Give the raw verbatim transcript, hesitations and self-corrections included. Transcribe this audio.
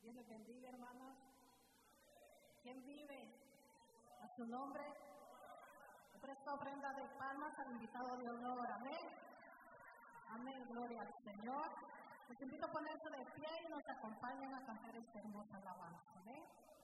Dios les bendiga, hermanos. ¿Quién vive? A su nombre. He prestado ofrenda de palmas al invitado de honor. Amén. Amén. Gloria al Señor. Les invito a ponerse de pie y nos acompañen a cantar esta hermosa alabanza. Amén.